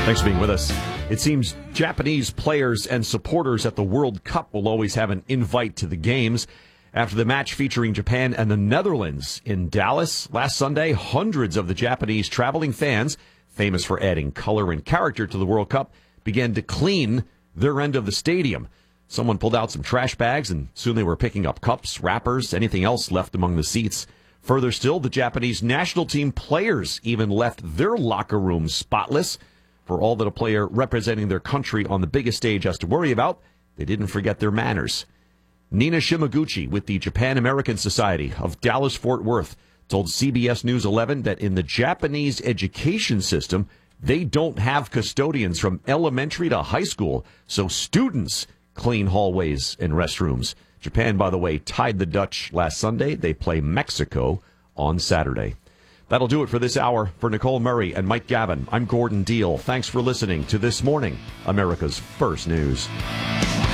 Thanks for being with us. It seems Japanese players and supporters at the World Cup will always have an invite to the games. After the match featuring Japan and the Netherlands in Dallas last Sunday, hundreds of the Japanese traveling fans, famous for adding color and character to the World Cup, began to clean their end of the stadium. Someone pulled out some trash bags, and soon they were picking up cups, wrappers, anything else left among the seats. Further still, the Japanese national team players even left their locker rooms spotless. For all that a player representing their country on the biggest stage has to worry about, they didn't forget their manners. Nina Shimaguchi with the Japan American Society of Dallas-Fort Worth told CBS News 11 that in the Japanese education system, they don't have custodians from elementary to high school, so students clean hallways and restrooms. Japan, by the way, tied the Dutch last Sunday. They play Mexico on Saturday. That'll do it for this hour. For Nicole Murray and Mike Gavin, I'm Gordon Deal. Thanks for listening to This Morning, America's First News.